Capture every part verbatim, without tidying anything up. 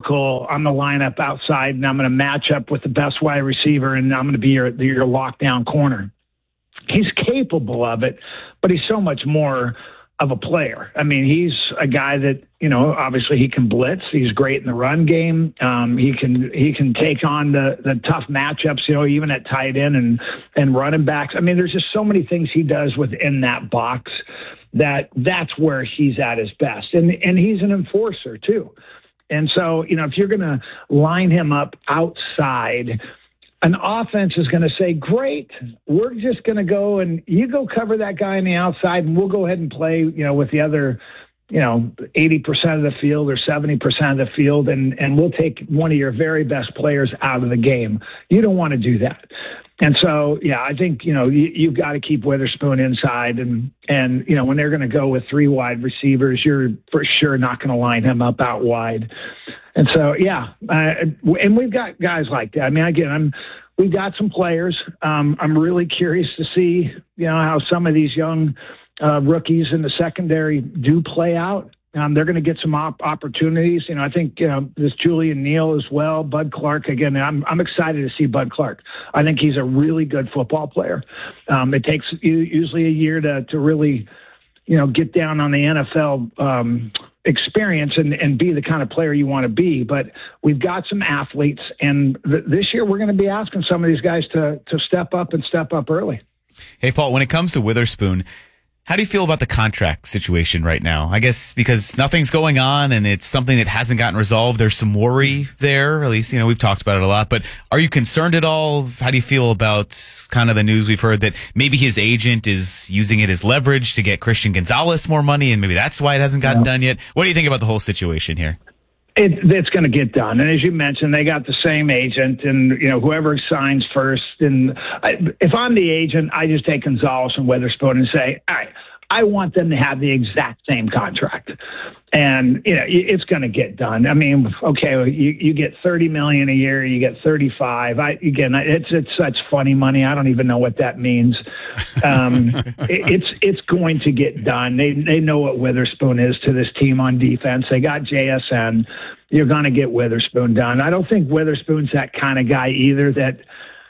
typical, I'm going to line up outside and I'm going to match up with the best wide receiver and I'm going to be your, your lockdown corner. He's capable of it, but he's so much more of a player. I mean, he's a guy that, you know, obviously he can blitz. He's great in the run game. Um, he can he can take on the, the tough matchups, you know, even at tight end and, and running backs. I mean, there's just so many things he does within that box that that's where he's at his best. And, and he's an enforcer too. And so, you know, if you're going to line him up outside, an offense is going to say, great, we're just going to go and you go cover that guy on the outside and we'll go ahead and play, you know, with the other, you know, eighty percent of the field or seventy percent of the field. And, and we'll take one of your very best players out of the game. You don't want to do that. And so, yeah, I think, you know, you, you've got to keep Witherspoon inside and, and, you know, when they're going to go with three wide receivers, you're for sure not going to line him up out wide. And so, yeah, uh, and we've got guys like that. I mean, again, I'm, we've got some players. Um, I'm really curious to see, you know, how some of these young uh, rookies in the secondary do play out. Um, they're going to get some op- opportunities. You know, I think, you know, this Julian Neal as well, Bud Clark. Again, I'm I'm excited to see Bud Clark. I think he's a really good football player. Um, it takes usually a year to to really, you know, get down on the N F L um, experience and, and be the kind of player you want to be. But we've got some athletes, and th- this year we're going to be asking some of these guys to to step up and step up early. Hey, Paul, when it comes to Witherspoon, how do you feel about the contract situation right now? I guess because nothing's going on and it's something that hasn't gotten resolved, there's some worry there. At least, you know, we've talked about it a lot. But are you concerned at all? How do you feel about kind of the news we've heard that maybe his agent is using it as leverage to get Christian Gonzalez more money and maybe that's why it hasn't gotten yeah. done yet? What do you think about the whole situation here? It, it's going to get done. And as you mentioned, they got the same agent and, you know, whoever signs first. And I, if I'm the agent, I just take Gonzalez and Witherspoon and say, all right, I want them to have the exact same contract. And, you know, it's going to get done. I mean, okay, you, you get thirty million dollars a year, you get thirty-five. I, again, it's, it's such funny money. I don't even know what that means. Um, it, it's, it's going to get done. They, they know what Witherspoon is to this team on defense. They got J S N. You're going to get Witherspoon done. I don't think Witherspoon's that kind of guy either that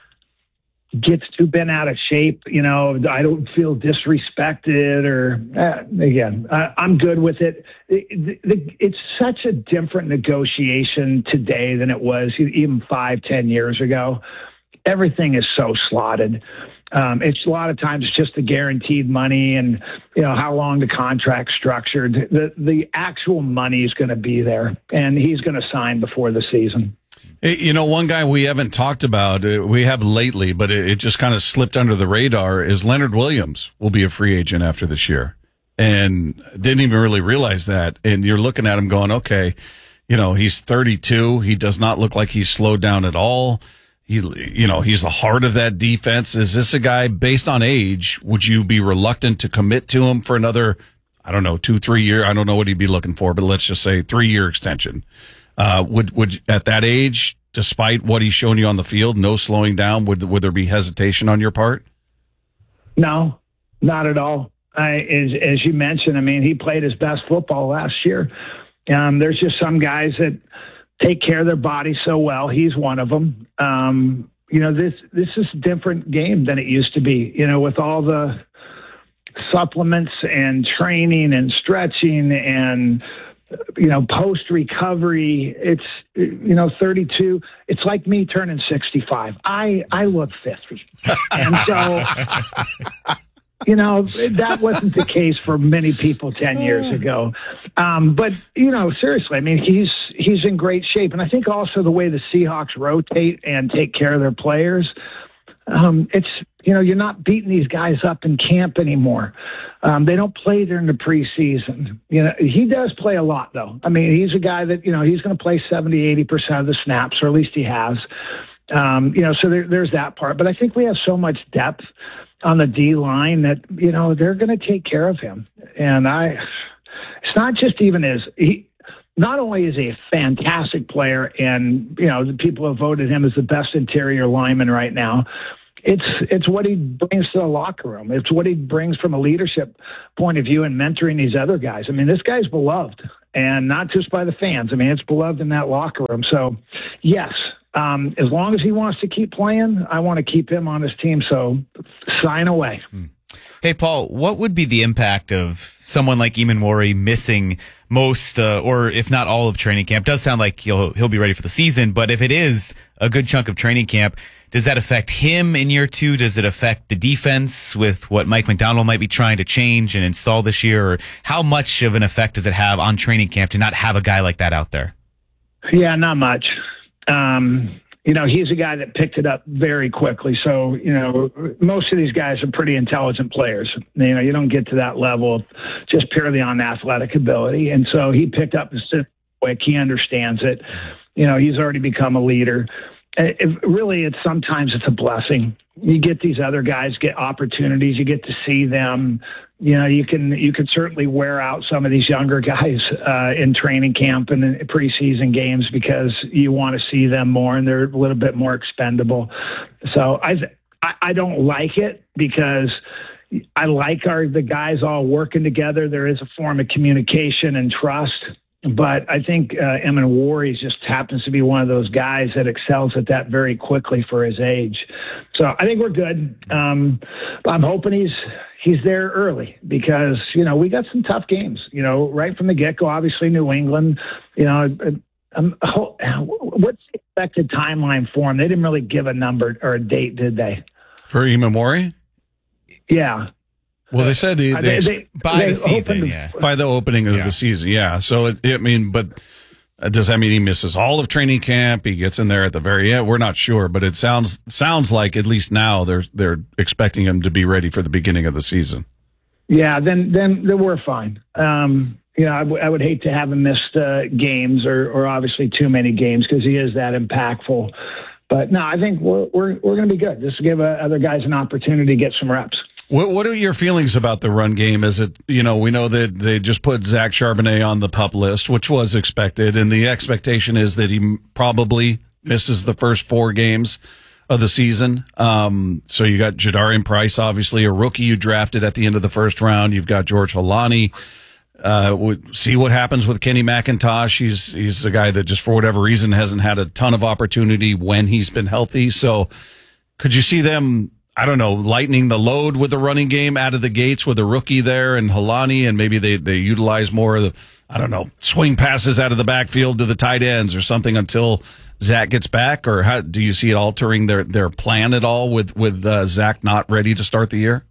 gets too bent out of shape. You know, I don't feel disrespected or uh, again, I, I'm good with it. It, it. It's such a different negotiation today than it was even five, ten years ago. Everything is so slotted. Um, it's a lot of times just the guaranteed money and, you know, how long the contract's structured. The, the actual money is going to be there and he's going to sign before the season. You know, one guy we haven't talked about, we have lately, but it just kind of slipped under the radar, is Leonard Williams will be a free agent after this year. And didn't even really realize that. And you're looking at him going, okay, you know, he's thirty-two. He does not look like he's slowed down at all. He, you know, he's the heart of that defense. Is this a guy, based on age, would you be reluctant to commit to him for another, I don't know, two, three year? I don't know what he'd be looking for, but let's just say three year extension. Uh, would, would, at that age, despite what he's shown you on the field, no slowing down, would, would there be hesitation on your part? No, not at all. I, as, as you mentioned, I mean, he played his best football last year. Um, there's just some guys that take care of their body so well. He's one of them. Um, you know, this, this is a different game than it used to be, you know, with all the supplements and training and stretching and, you know, post recovery. It's, you know, thirty-two. It's like me turning sixty-five. I, I look fifty. And so, you know, that wasn't the case for many people ten years ago. Um, but, you know, seriously, I mean, he's, he's in great shape. And I think also the way the Seahawks rotate and take care of their players, um, it's, you know, you're not beating these guys up in camp anymore. Um, they don't play during the preseason. You know, he does play a lot, though. I mean, he's a guy that, you know, he's going to play seventy, eighty percent of the snaps, or at least he has. Um, you know, so there, there's that part. But I think we have so much depth on the D line that, you know, they're going to take care of him. And I, it's not just even as he, not only is he a fantastic player and, you know, the people have voted him as the best interior lineman right now, It's it's what he brings to the locker room. It's what he brings from a leadership point of view and mentoring these other guys. I mean, this guy's beloved. and not just by the fans. I mean, it's beloved in that locker room. So, yes, um, as long as he wants to keep playing, I want to keep him on his team. So, sign away. Hmm. Hey, Paul, what would be the impact of someone like Eamon Warri missing most, uh, or if not all of training camp? Does sound like he'll he'll be ready for the season, but if it is a good chunk of training camp, does that affect him in year two? Does it affect the defense with what Mike Macdonald might be trying to change and install this year? Or how much of an effect does it have on training camp to not have a guy like that out there? Yeah, not much. Um, you know, he's a guy that picked it up very quickly. So, you know, most of these guys are pretty intelligent players. You know, you don't get to that level just purely on athletic ability. And so he picked up the system quick. He understands it. You know, he's already become a leader. It, really, it's sometimes it's a blessing. You get these other guys get opportunities. You get to see them. You know, you can you can certainly wear out some of these younger guys uh, in training camp and in preseason games because you want to see them more and they're a little bit more expendable. So I I don't like it because I like our the guys all working together. There is a form of communication and trust. But I think uh, Eamon Warri just happens to be one of those guys that excels at that very quickly for his age. So I think we're good. Um, I'm hoping he's he's there early because, you know, we got some tough games, you know, right from the get-go. Obviously, New England, you know, um, what's the expected timeline for him? They didn't really give a number or a date, did they? For Eamon Warri? Yeah. Well, they said they, they, they, they by they the season, opened, yeah. by the opening of yeah. the season, yeah. So it, I mean, but does that mean he misses all of training camp? He gets in there at the very end. We're not sure, but it sounds sounds like at least now they're they're expecting him to be ready for the beginning of the season. Yeah, then then, then we're fine. Um, you know, I, w- I would hate to have him missed uh, games or or obviously too many games because he is that impactful. But no, I think we're we're we're going to be good. Just to give uh, other guys an opportunity to get some reps. What What are your feelings about the run game? Is it, you know, we know that they just put Zach Charbonnet on the PUP list, which was expected, and the expectation is that he probably misses the first four games of the season. Um, so you got Jadarian Price, obviously a rookie you drafted at the end of the first round. You've got George Holani. Uh, we'll see what happens with Kenny McIntosh. He's he's a guy that just for whatever reason hasn't had a ton of opportunity when he's been healthy. So could you see them, I don't know, lightening the load with the running game out of the gates with a rookie there and Holani, and maybe they, they utilize more of the, I don't know, swing passes out of the backfield to the tight ends or something until Zach gets back? Or how do you see it altering their, their plan at all with, with uh, Zach not ready to start the year?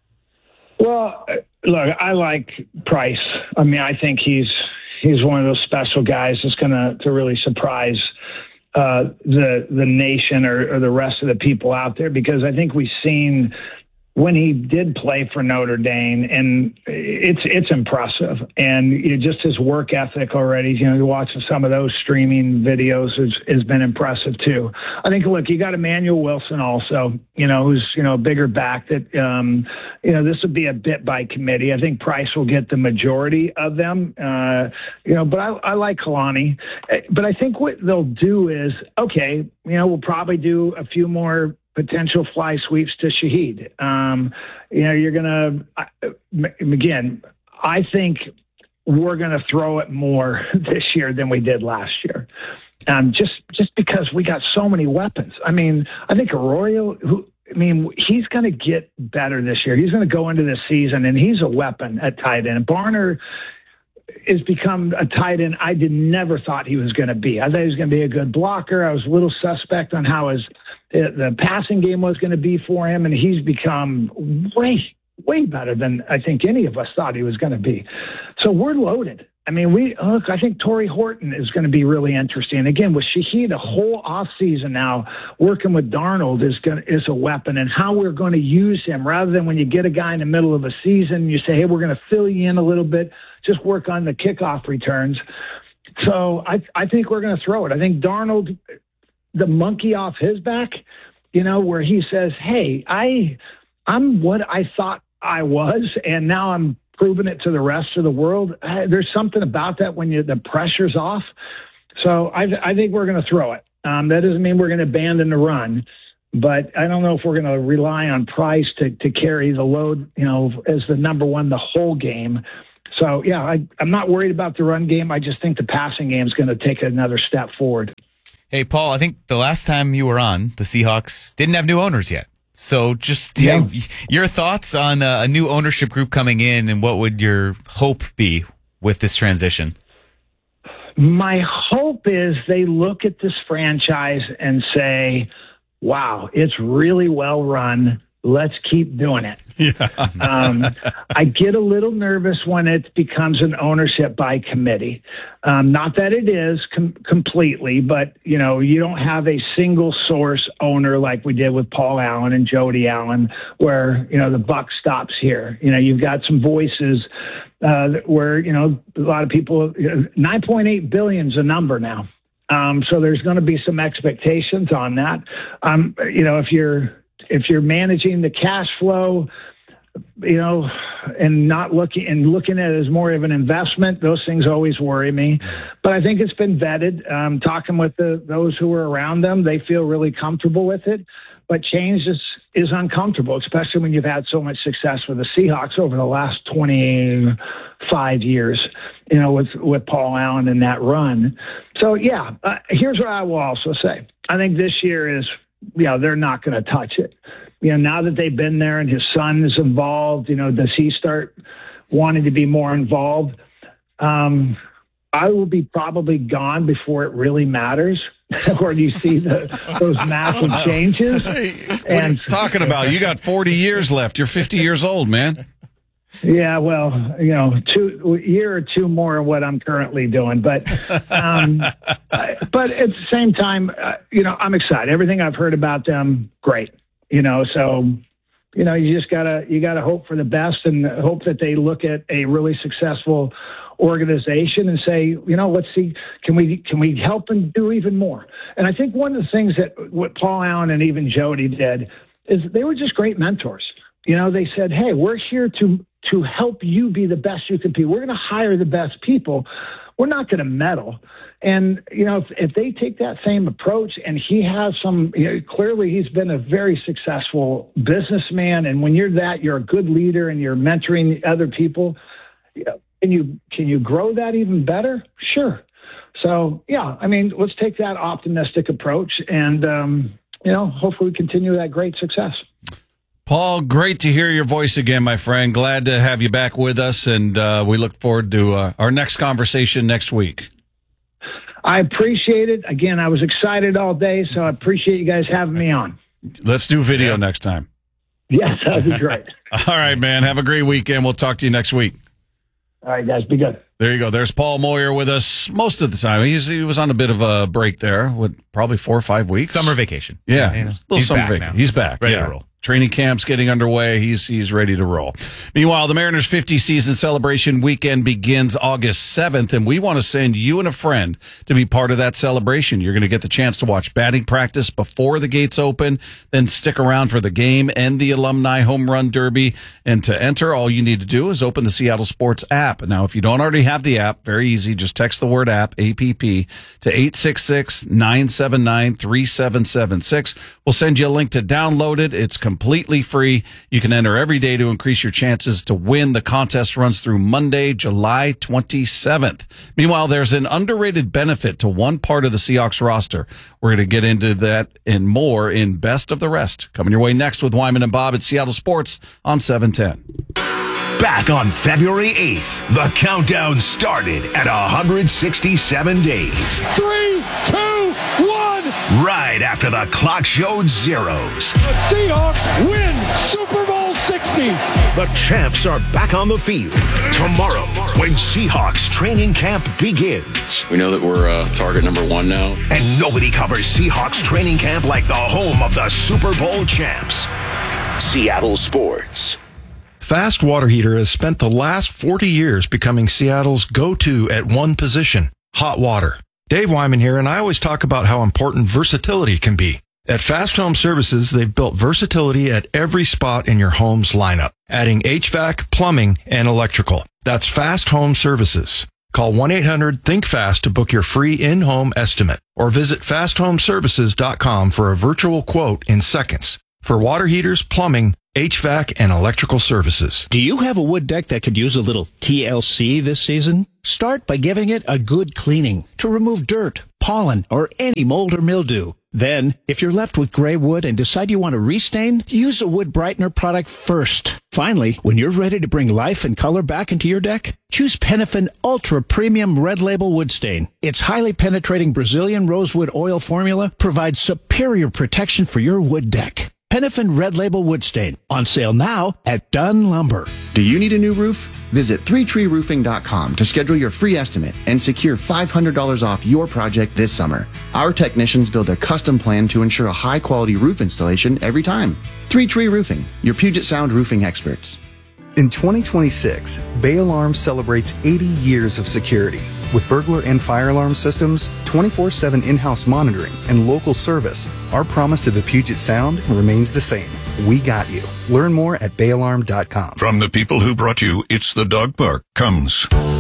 Well, look, I like Price. I mean, I think he's he's one of those special guys that's going to to really surprise Uh, the the nation or, or the rest of the people out there, because I think we've seen when he did play for Notre Dame, and it's it's impressive. And you know, just his work ethic already, you know, watching some of those streaming videos has, has been impressive too. I think, look, you got Emmanuel Wilson also, you know, who's, you know, a bigger back that, um, you know, this would be a bit by committee. I think Price will get the majority of them, uh, you know, but I, I like Kalani. But I think what they'll do is, okay, you know, we'll probably do a few more potential fly sweeps to Shaheed. Um, you know, you're going to, again, I think we're going to throw it more this year than we did last year. Um, just, just because we got so many weapons. I mean, I think Arroyo, who, I mean, he's going to get better this year. He's going to go into this season and he's a weapon at tight end. Barner has become a tight end I did never thought he was going to be. I thought he was going to be a good blocker. I was a little suspect on how his the passing game was going to be for him, and he's become way, way better than I think any of us thought he was going to be. So we're loaded. I mean, we look. I think Torrey Horton is going to be really interesting. Again, with Shaheed, a whole offseason now working with Darnold is going is a weapon, and how we're going to use him rather than when you get a guy in the middle of a season, you say, hey, we're going to fill you in a little bit, just work on the kickoff returns. So I I think we're going to throw it. I think Darnold, the monkey off his back, you know, where he says, hey, I I'm what I thought I was, and now I'm proving it to the rest of the world. Uh, there's something about that when you, the pressure's off. So I, I think we're going to throw it. Um, that doesn't mean we're going to abandon the run, but I don't know if we're going to rely on Price to, to carry the load, you know, as the number one the whole game. So, yeah, I, I'm not worried about the run game. I just think the passing game is going to take another step forward. Hey, Paul, I think the last time you were on, the Seahawks didn't have new owners yet. So just Yeah. yeah, your thoughts on uh, a new ownership group coming in, and what would your hope be with this transition? My hope is they look at this franchise and say, wow, it's really well run. Let's keep doing it. Yeah. um, I get a little nervous when it becomes an ownership by committee. Um, not that it is com- completely, but, you know, you don't have a single source owner like we did with Paul Allen and Jody Allen, where, you know, the buck stops here. You know, you've got some voices uh, where, you know, a lot of people, you know, nine point eight billion is a number now. Um, so there's going to be some expectations on that. Um, you know, if you're, if you're managing the cash flow, you know, and not looking and looking at it as more of an investment, those things always worry me. But I think it's been vetted. Um, talking with the, those who are around them, they feel really comfortable with it. But change is, is uncomfortable, especially when you've had so much success with the Seahawks over the last twenty-five years, you know, with, with Paul Allen and that run. So, yeah, uh, here's what I will also say. I think this year is, yeah, they're not going to touch it. You know, now that they've been there and his son is involved, you know, does he start wanting to be more involved? Um, I will be probably gone before it really matters. Or you see the, those massive changes. Hey, what and, are you talking about? You got forty years left. You're fifty years old, man. Yeah, well, you know, two a year or two more of what I'm currently doing, but um, but at the same time, uh, you know, I'm excited. Everything I've heard about them, great. You know, so you know, you just gotta you gotta hope for the best and hope that they look at a really successful organization and say, you know, let's see, can we can we help and do even more? And I think one of the things that what Paul Allen and even Jody did is they were just great mentors. You know, they said, hey, we're here to to help you be the best you can be. We're going to hire the best people. We're not going to meddle. And, you know, if, if they take that same approach, and he has some, you know, clearly he's been a very successful businessman. And when you're that, you're a good leader and you're mentoring other people. You know, can you, can you grow that even better? Sure. So, yeah, I mean, let's take that optimistic approach and, um, you know, hopefully we continue that great success. Paul, great to hear your voice again, my friend. Glad to have you back with us, and uh, we look forward to uh, our next conversation next week. I appreciate it. Again, I was excited all day, so I appreciate you guys having me on. Let's do video yeah. next time. Yes, that would be great. All right, man. Have a great weekend. We'll talk to you next week. All right, guys. Be good. There you go. There's Paul Moyer with us most of the time. He's, he was on a bit of a break there, with probably four or five weeks. Summer vacation. Yeah, you know, a little he's summer back vacation. now. He's back. Ready yeah. to roll. Training camp's getting underway. He's he's ready to roll. Meanwhile, the Mariners' fifty season celebration weekend begins August seventh, and we want to send you and a friend to be part of that celebration. You're going to get the chance to watch batting practice before the gates open, then stick around for the game and the Alumni Home Run Derby. And to enter, all you need to do is open the Seattle Sports app. Now, if you don't already have the app, very easy. Just text the word app, A P P, to eight six six, nine seven nine, three seven seven six. We'll send you a link to download it. It's completely free. You can enter every day to increase your chances to win. The contest runs through Monday, July twenty-seventh. Meanwhile, there's an underrated benefit to one part of the Seahawks roster. We're going to get into that and more in Best of the Rest. Coming your way next with Wyman and Bob at Seattle Sports on seven ten. Back on February eighth, the countdown started at one hundred sixty-seven days. Three, two, one. Right after the clock showed zeros. The Seahawks win Super Bowl sixty. The champs are back on the field tomorrow when Seahawks training camp begins. We know that we're uh, target number one now. And nobody covers Seahawks training camp like the home of the Super Bowl champs. Seattle Sports. Fast Water Heater has spent the last forty years becoming Seattle's go-to at one position, hot water. Dave Wyman here, and I always talk about how important versatility can be. At Fast Home Services, they've built versatility at every spot in your home's lineup, adding H V A C, plumbing, and electrical. That's Fast Home Services. Call one eight hundred think fast to book your free in-home estimate, or visit fast home services dot com for a virtual quote in seconds. For water heaters, plumbing, H V A C and electrical services. Do you have a wood deck that could use a little T L C this season? Start by giving it a good cleaning to remove dirt, pollen, or any mold or mildew. Then, if you're left with gray wood and decide you want to restain, use a wood brightener product first. Finally, when you're ready to bring life and color back into your deck, choose Penifin Ultra Premium Red Label Wood Stain. Its highly penetrating Brazilian rosewood oil formula provides superior protection for your wood deck. Penifin Red Label Wood Stain. On sale now at Dunn Lumber. Do you need a new roof? Visit three tree roofing dot com to schedule your free estimate and secure five hundred dollars off your project this summer. Our technicians build a custom plan to ensure a high-quality roof installation every time. three tree Roofing, your Puget Sound roofing experts. In twenty twenty-six, Bay Alarm celebrates eighty years of security. With burglar and fire alarm systems, twenty-four seven in-house monitoring, and local service, our promise to the Puget Sound remains the same. We got you. Learn more at bay alarm dot com. From the people who brought you It's the Dog Park comes